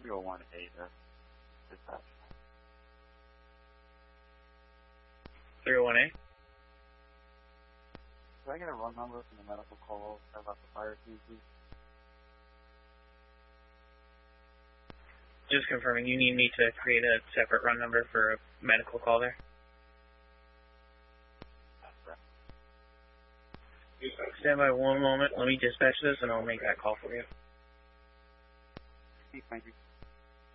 301A there. Dispatch. 301A? Do I get a run number from the medical call about the fire scene, please? Just confirming, you need me to create a separate run number for a medical call there? That's correct. Stand by one moment. Let me dispatch this and I'll make that call for you. Thank you.